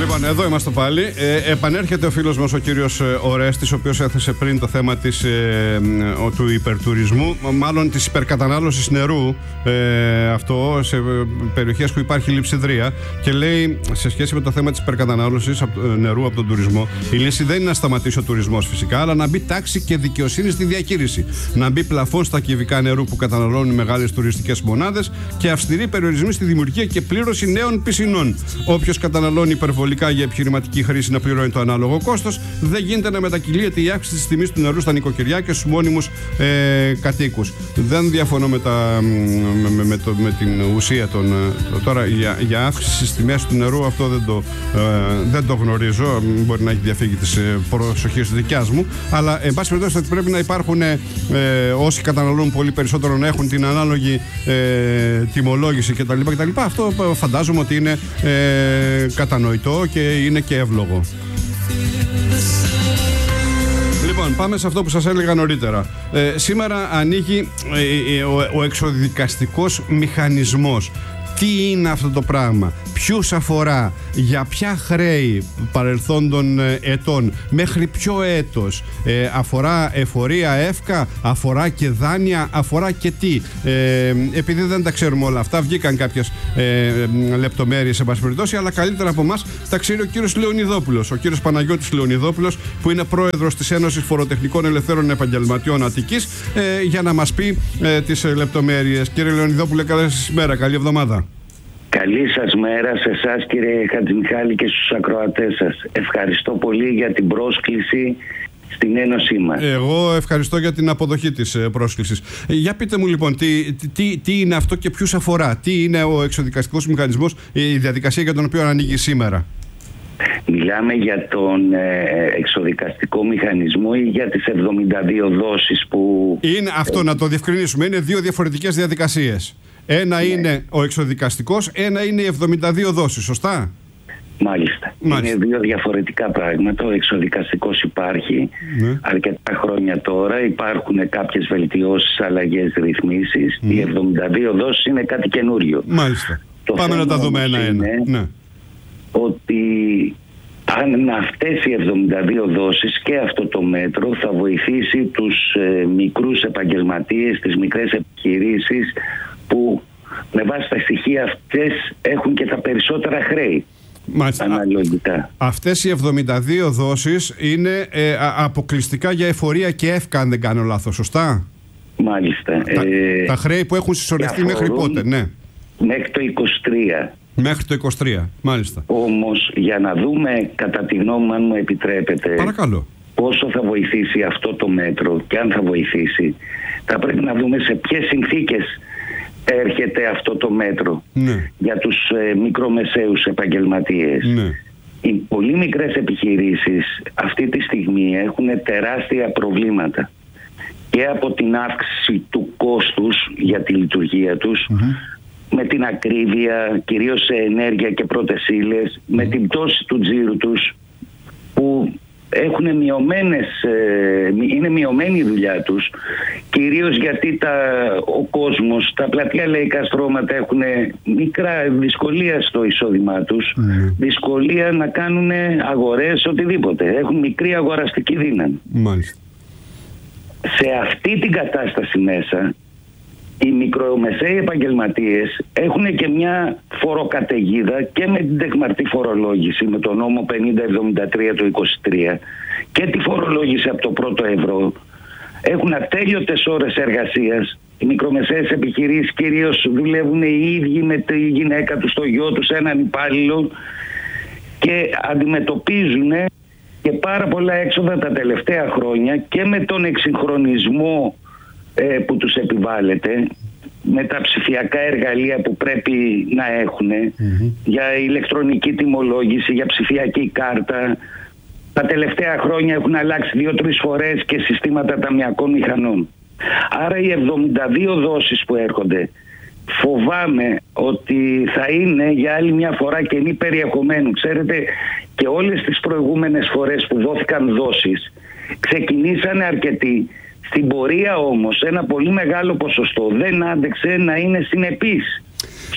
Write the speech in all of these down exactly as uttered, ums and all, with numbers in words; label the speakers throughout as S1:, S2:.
S1: Λοιπόν, εδώ είμαστε πάλι. Ε, επανέρχεται ο φίλος μας ο κύριος Ορέστης, ο οποίος έθεσε πριν το θέμα της, ε, ο, του υπερτουρισμού, μάλλον της υπερκατανάλωσης νερού, ε, αυτό σε περιοχές που υπάρχει λειψιδρία, και λέει σε σχέση με το θέμα της υπερκατανάλωσης νερού από τον τουρισμό, η λύση δεν είναι να σταματήσει ο τουρισμός φυσικά, αλλά να μπει τάξη και δικαιοσύνη στη διαχείριση. Να μπει πλαφόν στα κυβικά νερού που καταναλώνουν μεγάλες τουριστικές μονάδες και αυστηροί περιορισμοί στη δημιουργία και πλήρωση νέων πισινών. Όποιος καταναλώνει υπερβολικά για επιχειρηματική χρήση να πληρώνει το ανάλογο κόστος. Δεν γίνεται να μετακυλίεται η αύξηση της τιμής του νερού στα νοικοκυριά και στους μόνιμους ε, κατοίκους. Δεν διαφωνώ με, τα, με, με, το, με την ουσία των. Τώρα για, για αύξηση στις τιμές του νερού αυτό δεν το, ε, δεν το γνωρίζω. Μπορεί να έχει διαφύγει της προσοχής δικιάς μου. Αλλά εν πάση περιπτώσει πρέπει να υπάρχουν ε, όσοι καταναλώνουν πολύ περισσότερο να έχουν την ανάλογη ε, τιμολόγηση κτλ. κτλ. Αυτό φαντάζομαι ότι είναι ε, κατανοητό και είναι και εύλογο. Λοιπόν, πάμε σε αυτό που σας έλεγα νωρίτερα. Ε, σήμερα ανοίγει ε, ο, ο εξοδικαστικός μηχανισμός. Τι είναι αυτό το πράγμα, ποιους αφορά, για ποια χρέη παρελθόντων ετών, μέχρι ποιο έτος, ε, αφορά εφορία εύκα, αφορά και δάνεια, αφορά και τι. Ε, επειδή δεν τα ξέρουμε όλα αυτά, βγήκαν κάποιες ε, λεπτομέρειες σε πάση περιπτώσει, αλλά καλύτερα από εμάς τα ξέρει ο κύριος Λεωνιδόπουλος, ο κύριος Παναγιώτης Λεωνιδόπουλος, που είναι πρόεδρος της Ένωσης Φοροτεχνικών Ελευθέρων Επαγγελματιών Αττικής, ε, για να μας πει ε, τις λεπτομέρειες. Κύριε Λεωνιδόπουλε, καλή σας μέρα, καλή εβδομάδα.
S2: Καλή σας μέρα σε εσάς κύριε Χατζημιχάλη και στους ακροατές σας. Ευχαριστώ πολύ για την πρόσκληση στην Ένωσή μας.
S1: Εγώ ευχαριστώ για την αποδοχή της πρόσκλησης. Για πείτε μου λοιπόν τι, τι, τι είναι αυτό και ποιους αφορά. Τι είναι ο εξοδικαστικός μηχανισμός, η διαδικασία για τον οποίο ανοίγει σήμερα.
S2: Μιλάμε για τον ε, εξοδικαστικό μηχανισμό ή για τις εβδομήντα δύο δόσεις που... Είναι αυτό, ε... να το διευκρινίσουμε. Είναι δύο διαφορετικές διαδικασίες. Ένα ναι. είναι ο εξοδικαστικός, ένα είναι οι εβδομήντα δύο δόσεις, σωστά? Μάλιστα. Μάλιστα. Είναι δύο διαφορετικά πράγματα. Ο εξοδικαστικός υπάρχει ναι. αρκετά χρόνια τώρα. Υπάρχουν κάποιες βελτιώσεις, αλλαγές, ρυθμίσεις. Mm. Οι εβδομήντα δύο δόσεις είναι κάτι καινούριο.
S1: Μάλιστα. Το Πάμε να τα δούμε ένα-ένα. Ναι.
S2: Ότι αν αυτές οι εβδομήντα δύο δόσεις και αυτό το μέτρο θα βοηθήσει τους ε, μικρούς επαγγελματίες, τις μικρές επιχειρήσεις που με βάση τα στοιχεία αυτές έχουν και τα περισσότερα χρέη. Μάλιστα. Αναλογικά.
S1: Αυτές οι εβδομήντα δύο δόσεις είναι ε, αποκλειστικά για εφορία και εύκα, αν δεν κάνω λάθος, σωστά?
S2: Μάλιστα.
S1: Τα,
S2: ε,
S1: τα χρέη που έχουν συσσωρευτεί μέχρι πότε, ναι?
S2: Μέχρι το είκοσι τρία.
S1: Μέχρι το είκοσι τρία, μάλιστα.
S2: Όμως για να δούμε, κατά τη γνώμη μου, αν μου επιτρέπετε,
S1: παρακαλώ,
S2: πόσο θα βοηθήσει αυτό το μέτρο και αν θα βοηθήσει, θα πρέπει να δούμε σε ποιες συνθήκες έρχεται αυτό το μέτρο ναι. για τους ε, μικρομεσαίους επαγγελματίες. Ναι. Οι πολύ μικρές επιχειρήσεις αυτή τη στιγμή έχουν τεράστια προβλήματα και από την αύξηση του κόστους για τη λειτουργία τους, mm-hmm. με την ακρίβεια, κυρίως σε ενέργεια και πρώτες ύλες, mm-hmm. με την πτώση του τζίρου τους, που έχουν μειωμένες, είναι μειωμένη η δουλειά τους, κυρίως γιατί τα, ο κόσμος, τα πλατεία λαϊκά στρώματα έχουν μικρά δυσκολία στο εισόδημά τους, mm. δυσκολία να κάνουν αγορές, οτιδήποτε. Έχουν μικρή αγοραστική δύναμη.
S1: Μάλιστα.
S2: Σε αυτή την κατάσταση μέσα, οι μικρομεσαίοι επαγγελματίες έχουν και μια φοροκαταιγίδα και με την τεκμαρτή φορολόγηση, με τον νόμο πενήντα εβδομήντα τρία του είκοσι τρία, και τη φορολόγηση από το πρώτο ευρώ. Έχουν ατέλειωτες ώρες εργασίας. Οι μικρομεσαίες επιχειρήσεις κυρίως δουλεύουν οι ίδιοι με τη γυναίκα τους, το γιο τους, έναν υπάλληλο, και αντιμετωπίζουν και πάρα πολλά έξοδα τα τελευταία χρόνια και με τον εξυγχρονισμό που τους επιβάλλεται, με τα ψηφιακά εργαλεία που πρέπει να έχουν, mm-hmm. για ηλεκτρονική τιμολόγηση, για ψηφιακή κάρτα. Τα τελευταία χρόνια έχουν αλλάξει δύο-τρεις φορές και συστήματα ταμιακών μηχανών. Άρα οι εβδομήντα δύο δόσεις που έρχονται, φοβάμαι ότι θα είναι για άλλη μια φορά κενή περιεχομένου. Ξέρετε, και όλες τις προηγούμενες φορές που δόθηκαν δόσεις, ξεκινήσανε αρκετοί. Στην πορεία όμως ένα πολύ μεγάλο ποσοστό δεν άντεξε να είναι συνεπής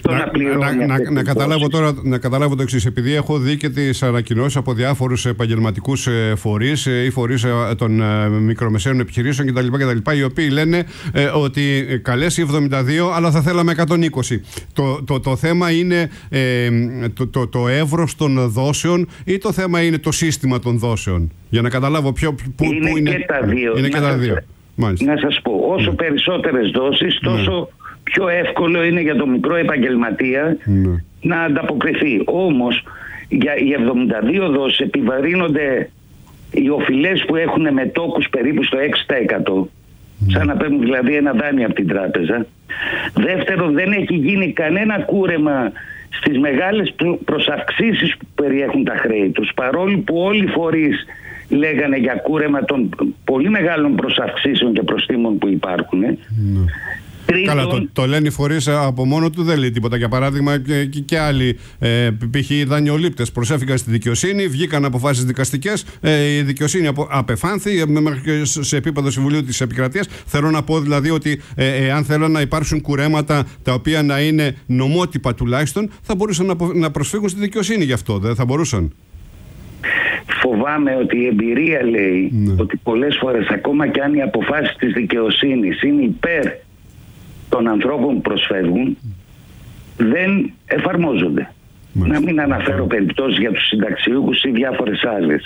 S2: στο να, να πληρώνει.
S1: Να, να, να, καταλάβω τώρα, να καταλάβω το εξής. Επειδή έχω δει και τις ανακοινώσεις από διάφορους επαγγελματικούς φορείς ή φορείς των μικρομεσαίων επιχειρήσεων κτλ. κτλ οι οποίοι λένε ε, ότι καλέσει εβδομήντα δύο, αλλά θα θέλαμε εκατόν είκοσι. Το, το, το θέμα είναι ε, το, το, το εύρος των δόσεων ή το θέμα είναι το σύστημα των δόσεων? Για να καταλάβω ποιο, που,
S2: είναι,
S1: που είναι.
S2: Και τα δύο.
S1: Είναι και τα δύο. Μάλιστα.
S2: Να σας πω, όσο ναι. περισσότερες δόσεις, τόσο ναι. πιο εύκολο είναι για το μικρό επαγγελματία ναι. να ανταποκριθεί. Όμως, για οι εβδομήντα δύο δόσεις επιβαρύνονται οι οφειλές που έχουν μετόκους περίπου στο έξι τοις εκατό. Ναι. Σαν να παίρνουν δηλαδή ένα δάνειο από την τράπεζα. Δεύτερον, δεν έχει γίνει κανένα κούρεμα στις μεγάλες προσαυξήσεις που περιέχουν τα χρέη τους, παρόλο που όλοι οι φορείς λέγανε για κούρεμα των πολύ μεγάλων προσαυξήσεων και προστίμων που υπάρχουν. Ναι. Τρίτον,
S1: καλά, το, το λένε οι φορείς από μόνο του, δεν λέει τίποτα. Για παράδειγμα, και, και, και άλλοι ε, π.χ. οι δανειολήπτες προσέφηκαν στη δικαιοσύνη, βγήκαν αποφάσεις δικαστικές, ε, η δικαιοσύνη απο, απεφάνθη σε επίπεδο Συμβουλίου της Επικρατείας. Θέλω να πω δηλαδή ότι ε, ε, αν θέλουν να υπάρξουν κουρέματα τα οποία να είναι νομότυπα τουλάχιστον, θα μπορούσαν να, να προσφύγουν στη δικαιοσύνη γι' αυτό, δεν θα μπορούσαν?
S2: Φοβάμαι ότι η εμπειρία λέει ναι. ότι πολλές φορές, ακόμα και αν οι αποφάσεις της δικαιοσύνης είναι υπέρ των ανθρώπων που προσφεύγουν, δεν εφαρμόζονται. Μάλιστα. Να μην αναφέρω περιπτώσεις για τους συνταξιούχους ή διάφορες άλλες.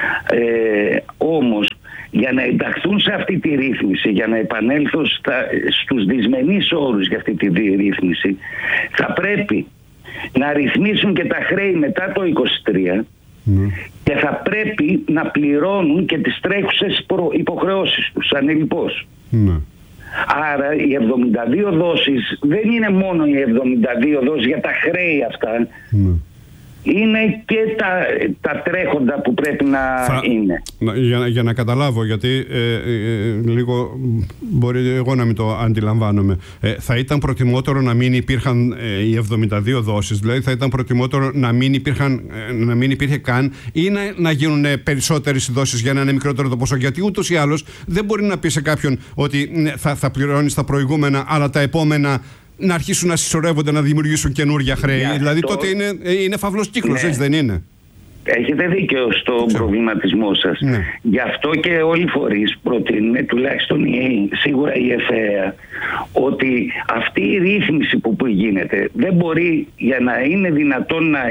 S2: Ε, όμως, για να ενταχθούν σε αυτή τη ρύθμιση, για να επανέλθουν στα, στους δυσμενείς όρους για αυτή τη ρύθμιση, θα πρέπει να ρυθμίσουν και τα χρέη μετά το είκοσι τρία mm. και θα πρέπει να πληρώνουν και τις τρέχουσες υποχρεώσεις τους ανελιπώς. Mm. Άρα οι εβδομήντα δύο δόσεις δεν είναι μόνο οι εβδομήντα δύο δόσεις για τα χρέη αυτά. Mm. Είναι και τα, τα τρέχοντα που πρέπει να θα, είναι.
S1: Για, για να καταλάβω, γιατί ε, ε, λίγο μπορεί εγώ να μην το αντιλαμβάνομαι. Ε, θα ήταν προτιμότερο να μην υπήρχαν ε, οι εβδομήντα δύο δόσεις, δηλαδή θα ήταν προτιμότερο να μην, υπήρχαν, ε, να μην υπήρχε καν, ή να, να γίνουν περισσότερες δόσεις για να είναι μικρότερο το ποσό? Γιατί ούτως ή άλλως δεν μπορεί να πει σε κάποιον ότι ναι, θα, θα πληρώνει τα προηγούμενα, αλλά τα επόμενα να αρχίσουν να συσσωρεύονται, να δημιουργήσουν καινούργια χρέη. Για δηλαδή αυτό... τότε είναι, είναι φαυλός κύκλος, ναι. Έτσι δεν είναι?
S2: Έχετε δίκιο στον προβληματισμό σας. Ναι. Γι' αυτό και όλοι οι φορείς προτείνουν, τουλάχιστον η, σίγουρα η ΕΦΕΑ, ότι αυτή η ρύθμιση που, που γίνεται δεν μπορεί, για να είναι δυνατόν να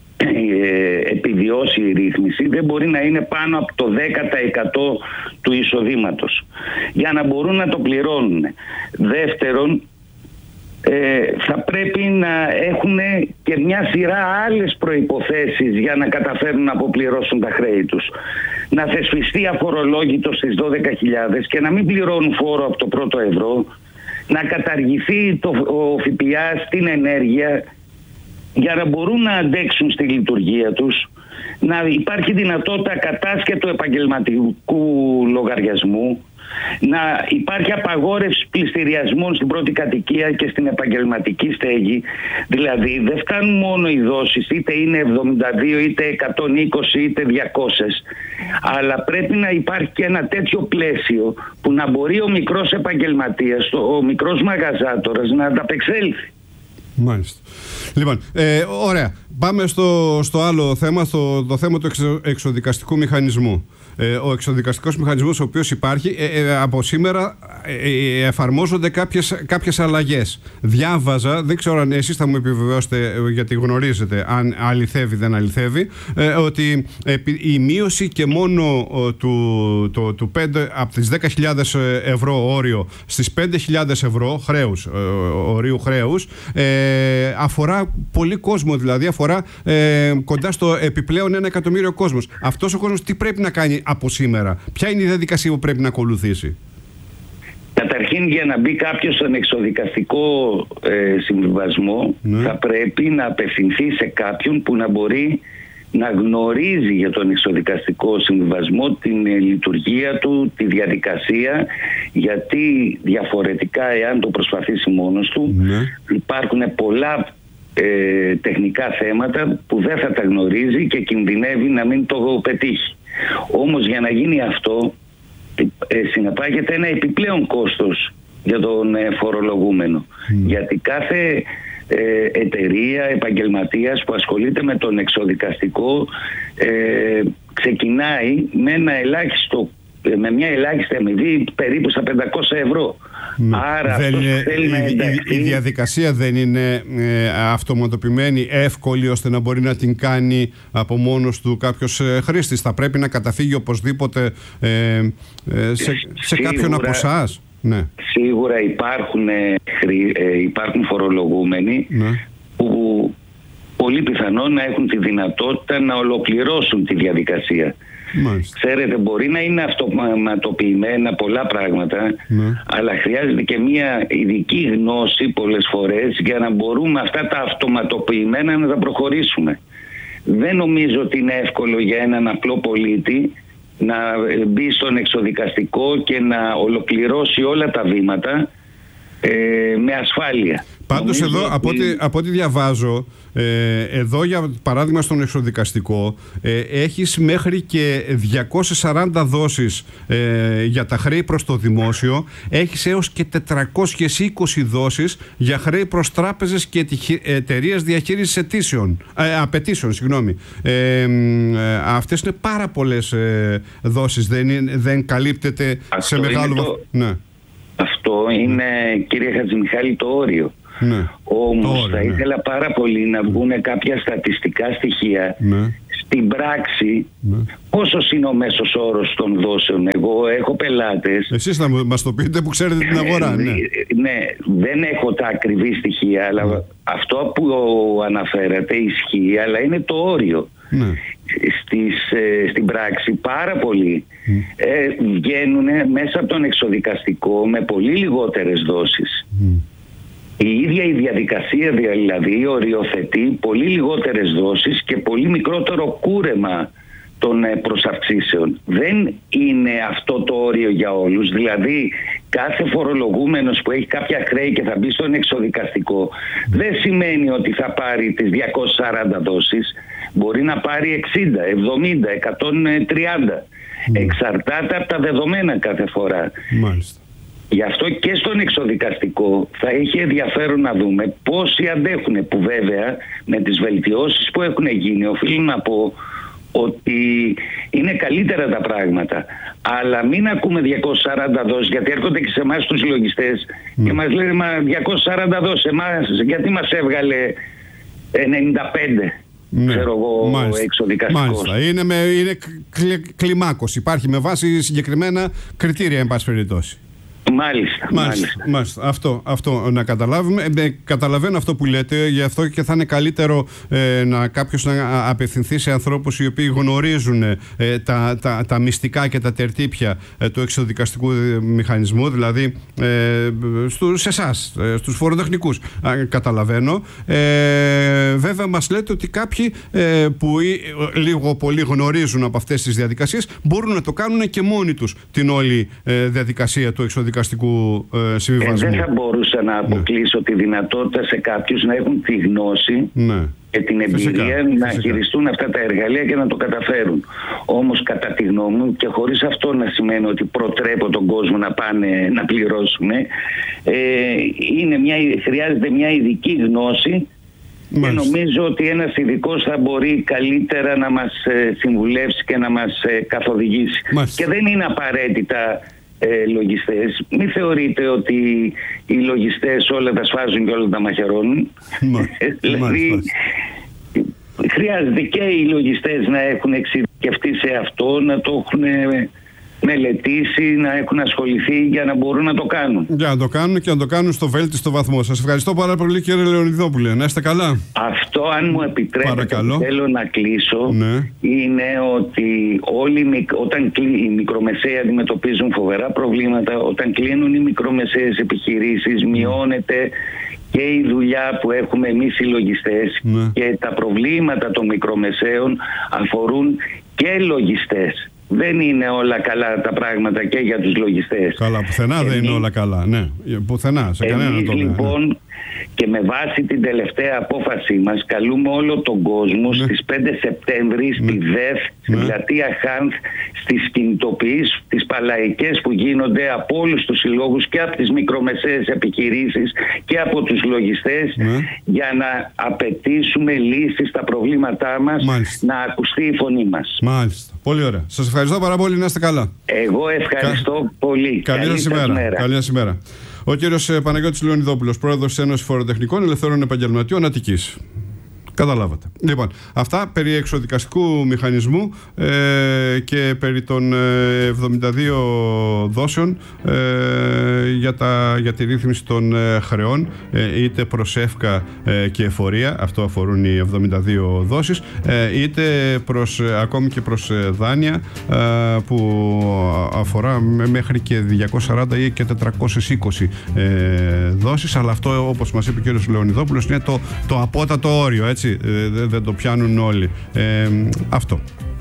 S2: ε, επιβιώσει η ρύθμιση, δεν μπορεί να είναι πάνω από το δέκα τοις εκατό του εισοδήματος, για να μπορούν να το πληρώνουν. Δεύτερον, Ε, θα πρέπει να έχουν και μια σειρά άλλες προϋποθέσεις για να καταφέρουν να αποπληρώσουν τα χρέη τους. Να θεσπιστεί αφορολόγητο στις δώδεκα χιλιάδες και να μην πληρώνουν φόρο από το πρώτο ευρώ. Να καταργηθεί το, ο ΦΠΑ στην ενέργεια για να μπορούν να αντέξουν στη λειτουργία τους. Να υπάρχει δυνατότητα κατάσκετου επαγγελματικού λογαριασμού. Να υπάρχει απαγόρευση πληστηριασμών στην πρώτη κατοικία και στην επαγγελματική στέγη. Δηλαδή δεν φτάνουν μόνο οι δόσεις, είτε είναι εβδομήντα δύο, είτε εκατόν είκοσι, είτε διακόσιες, αλλά πρέπει να υπάρχει και ένα τέτοιο πλαίσιο που να μπορεί ο μικρός επαγγελματίας, ο μικρός μαγαζάτορας να ανταπεξέλθει.
S1: Μάλιστα. Λοιπόν, ε, ωραία. Πάμε στο, στο άλλο θέμα, στο το θέμα του εξο, εξοδικαστικού μηχανισμού. Ε, ο εξοδικαστικός μηχανισμός ο οποίος υπάρχει, ε, ε, από σήμερα ε, ε, εφαρμόζονται κάποιες, κάποιες αλλαγές. Διάβαζα, δεν ξέρω αν εσείς θα μου επιβεβαιώσετε, γιατί γνωρίζετε αν αληθεύει δεν αληθεύει, ε, ότι ε, η μείωση και μόνο ε, του, το, του πέντε, από τις δέκα χιλιάδες ευρώ όριο στις πέντε χιλιάδες ευρώ χρέους, ε, ορίου χρέους, ε, αφορά πολύ κόσμο, δηλαδή αφορά ε, κοντά στο επιπλέον ένα εκατομμύριο κόσμος. Αυτός ο κόσμος τι πρέπει να κάνει από σήμερα? Ποια είναι η διαδικασία που πρέπει να ακολουθήσει?
S2: Καταρχήν, για να μπει κάποιος στον εξοδικαστικό ε, συμβιβασμό, ναι. θα πρέπει να απευθυνθεί σε κάποιον που να μπορεί να γνωρίζει για τον εξοδικαστικό συμβιβασμό, την ε, λειτουργία του, τη διαδικασία, γιατί διαφορετικά, εάν το προσπαθήσει μόνος του, ναι. υπάρχουν πολλά ε, τεχνικά θέματα που δεν θα τα γνωρίζει και κινδυνεύει να μην το πετύχει. Όμως για να γίνει αυτό ε, συνεπάγεται ένα επιπλέον κόστος για τον ε, φορολογούμενο. Mm. Γιατί κάθε ε, εταιρεία, επαγγελματίας που ασχολείται με τον εξοδικαστικό ε, ξεκινάει με ένα ελάχιστο, με μια ελάχιστη αμοιβή περίπου στα πεντακόσια ευρώ.
S1: Ναι.
S2: Άρα
S1: δεν
S2: αυτός
S1: είναι,
S2: που θέλει
S1: η,
S2: να ενταχθεί...
S1: η, η διαδικασία δεν είναι ε, αυτοματοποιημένη, εύκολη ώστε να μπορεί να την κάνει από μόνος του κάποιος ε, χρήστης. Θα πρέπει να καταφύγει οπωσδήποτε ε, ε, σε, σε κάποιον από εσάς. Ναι.
S2: Σίγουρα υπάρχουν, ε, χρη, ε, υπάρχουν φορολογούμενοι, ναι, που πολύ πιθανόν να έχουν τη δυνατότητα να ολοκληρώσουν τη διαδικασία. Μάλιστα. Ξέρετε, μπορεί να είναι αυτοματοποιημένα πολλά πράγματα, ναι, αλλά χρειάζεται και μια ειδική γνώση πολλές φορές για να μπορούμε αυτά τα αυτοματοποιημένα να τα προχωρήσουμε. Δεν νομίζω ότι είναι εύκολο για έναν απλό πολίτη να μπει στον εξοδικαστικό και να ολοκληρώσει όλα τα βήματα ε, με ασφάλεια.
S1: Πάντως εδώ ότι... από, ό,τι, από ό,τι διαβάζω, ε, εδώ για παράδειγμα στον εξοδικαστικό ε, έχεις μέχρι και διακόσιες σαράντα δόσεις ε, για τα χρέη προς το δημόσιο, έχεις έως και τετρακόσιες είκοσι δόσεις για χρέη προς τράπεζες και εταιρείες διαχείρισης αιτήσεων, ε, απαιτήσεων. Συγγνώμη. Ε, ε, αυτές είναι πάρα πολλές ε, δόσεις, δεν, είναι, δεν καλύπτεται αυτό σε μεγάλο βαθμό. Το... Ναι.
S2: Αυτό είναι, κύριε Χατζημιχάλη, το όριο. Ναι. Όμως θα ήθελα ναι. πάρα πολύ να βγουν κάποια στατιστικά στοιχεία, ναι, στην πράξη, ναι, πόσος είναι ο μέσος όρος των δόσεων. Εγώ έχω πελάτες.
S1: Εσείς θα μας το πείτε που ξέρετε την αγορά. Ναι,
S2: ναι, δεν έχω τα ακριβή στοιχεία, αλλά ναι, αυτό που αναφέρατε ισχύει, αλλά είναι το όριο. Ναι. Στις, ε, στην πράξη πάρα πολλοί mm. ε, βγαίνουν μέσα από τον εξοδικαστικό με πολύ λιγότερες δόσεις. Mm. Η ίδια η διαδικασία δηλαδή οριοθετεί πολύ λιγότερες δόσεις και πολύ μικρότερο κούρεμα των ε, προσαυξήσεων. Δεν είναι αυτό το όριο για όλους. Δηλαδή κάθε φορολογούμενος που έχει κάποια χρέη και θα μπει στον εξοδικαστικό mm. δεν σημαίνει ότι θα πάρει τις διακόσιες σαράντα δόσεις. Μπορεί να πάρει εξήντα, εβδομήντα, εκατόν τριάντα. Mm. Εξαρτάται από τα δεδομένα κάθε φορά. Μάλιστα. Γι' αυτό και στον εξοδικαστικό θα έχει ενδιαφέρον να δούμε πόσοι αντέχουν, που βέβαια με τις βελτιώσεις που έχουν γίνει οφείλω να πω ότι είναι καλύτερα τα πράγματα. Αλλά μην ακούμε διακόσιες σαράντα δόσεις, γιατί έρχονται και σε εμάς τους λογιστές mm. και μας λένε μα διακόσιες σαράντα δόσεις, εμάς, γιατί μας έβγαλε ενενήντα πέντε. Ναι, ξέρω εγώ, μάλιστα, εξοδικαστικός.
S1: Μάλιστα. Είναι, με, είναι κλι, κλιμάκωση. Υπάρχει με βάση συγκεκριμένα κριτήρια, εν πάση περιπτώσει.
S2: Μάλιστα,
S1: μάλιστα. μάλιστα. Αυτό, αυτό να καταλάβουμε. Ε, καταλαβαίνω αυτό που λέτε, γι' αυτό και θα είναι καλύτερο ε, να κάποιος να απευθυνθεί σε ανθρώπους οι οποίοι γνωρίζουν ε, τα, τα, τα μυστικά και τα τερτύπια ε, του εξοδικαστικού μηχανισμού, δηλαδή ε, στου, σε εσάς, ε, στους φοροτεχνικούς. Ε, καταλαβαίνω. Ε, βέβαια μας λέτε ότι κάποιοι ε, που ε, λίγο πολύ γνωρίζουν από αυτές τις διαδικασίες μπορούν να το κάνουν και μόνοι τους την όλη ε, διαδικασία του εξοδικαστικού Ε,
S2: ε, δεν θα μπορούσα να αποκλείσω, ναι, τη δυνατότητα σε κάποιους να έχουν τη γνώση, ναι, και την εμπειρία φυσικά, να φυσικά. χειριστούν αυτά τα εργαλεία και να το καταφέρουν. Όμως κατά τη γνώμη μου, και χωρίς αυτό να σημαίνει ότι προτρέπω τον κόσμο να πάνε να πληρώσουν, ε, είναι μια, χρειάζεται μια ειδική γνώση. Μάλιστα. Και νομίζω ότι ένας ειδικός θα μπορεί καλύτερα να μας συμβουλεύσει και να μας καθοδηγήσει. Μάλιστα. Και δεν είναι απαραίτητα Ε, λογιστές. Μην θεωρείτε ότι οι λογιστές όλα τα σφάζουν και όλα τα μαχαιρώνουν. Δηλαδή χρειάζεται και οι λογιστές να έχουν εξειδικευτεί σε αυτό, να το έχουν μελετήσει, να έχουν ασχοληθεί για να μπορούν να το κάνουν.
S1: Για να το κάνουν και να το κάνουν στο βέλτιστο βαθμό. Σας ευχαριστώ πάρα πολύ, κύριε Λεωνιδόπουλε. Να είστε καλά.
S2: Αυτό, αν μου επιτρέπετε, θέλω να κλείσω, ναι, είναι ότι όλοι, όταν οι μικρομεσαίοι αντιμετωπίζουν φοβερά προβλήματα, όταν κλείνουν οι μικρομεσαίες επιχειρήσεις, μειώνεται και η δουλειά που έχουμε εμείς οι λογιστές, ναι, και τα προβλήματα των μικρομεσαίων αφορούν και λογιστές. Δεν είναι όλα καλά τα πράγματα και για τους λογιστές.
S1: Καλά, πουθενά εμείς, δεν είναι όλα καλά. Ναι, πουθενά, σε κανένα τομέα.
S2: Λοιπόν, Και με βάση την τελευταία απόφασή μας καλούμε όλο τον κόσμο ναι. στις πέντε Σεπτέμβρη στη ναι. ΔΕΘ, στην ναι. πλατεία Χάνθ, στις κινητοποιήσεις, τις παλαϊκές που γίνονται από όλους τους συλλόγους και από τις μικρομεσαίες επιχειρήσεις και από τους λογιστές ναι. για να απαιτήσουμε λύσεις στα προβλήματά μας, Μάλιστα. να ακουστεί η φωνή μας.
S1: Μάλιστα. Πολύ ωραία. Σας ευχαριστώ πάρα πολύ, να είστε καλά.
S2: Εγώ ευχαριστώ Κα... πολύ.
S1: Καλή, Καλή σας ημέρα. Καλή ημέρα. Ο κύριος Παναγιώτης Λεωνιδόπουλος, πρόεδρος της Ένωσης Φοροτεχνικών Ελευθέρων Επαγγελματιών Αττικής. Καταλάβατε. Λοιπόν, αυτά περί εξοδικαστικού μηχανισμού ε, και περί των εβδομήντα δύο δόσεων ε, για, τα, για τη ρύθμιση των ε, χρεών, ε, είτε προς ΕΦΚΑ ε, και εφορία, αυτό αφορούν οι εβδομήντα δύο δόσεις, ε, είτε προς, ε, ακόμη και προς ε, δάνεια ε, που αφορά μέχρι και διακόσιες σαράντα ή και τετρακόσιες είκοσι ε, δόσεις, αλλά αυτό, όπως μας είπε ο κ. Λεωνιδόπουλος, είναι το, το απότατο όριο, έτσι. Δεν το πιάνουν όλοι. Ε, αυτό.